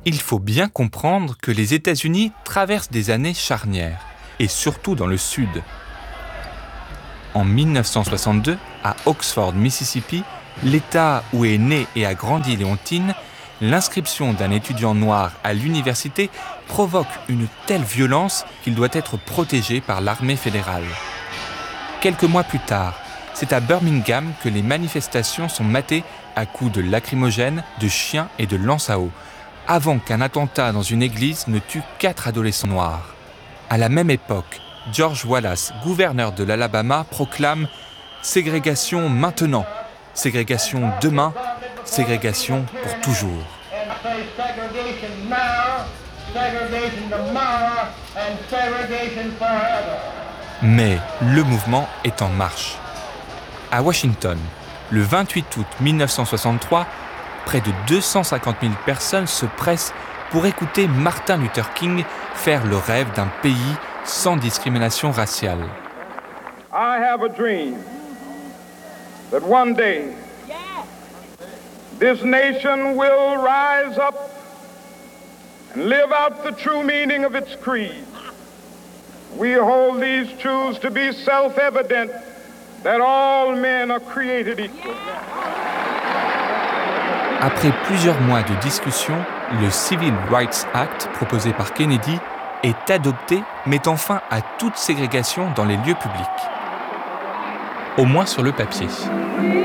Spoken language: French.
Il faut bien comprendre que les États-Unis traversent des années charnières, et surtout dans le Sud. En 1962, à Oxford, Mississippi, l'État où est née et a grandi Léontine, l'inscription d'un étudiant noir à l'université provoque une telle violence qu'il doit être protégé par l'armée fédérale. Quelques mois plus tard, c'est à Birmingham que les manifestations sont matées à coups de lacrymogènes, de chiens et de lances à eau, avant qu'un attentat dans une église ne tue 4 adolescents noirs. À la même époque, George Wallace, gouverneur de l'Alabama, proclame « Ségrégation maintenant, ségrégation demain, ségrégation pour toujours ». Mais le mouvement est en marche. À Washington, le 28 août 1963, près de 250 000 personnes se pressent pour écouter Martin Luther King faire le rêve d'un pays sans discrimination raciale. I have a dream that one day this nation will rise up and live out the true meaning of its creed. We hold these truths to be self-evident that all men are created equal. Après plusieurs mois de discussion, le Civil Rights Act proposé par Kennedy est adopté, mettant fin à toute ségrégation dans les lieux publics. Au moins sur le papier.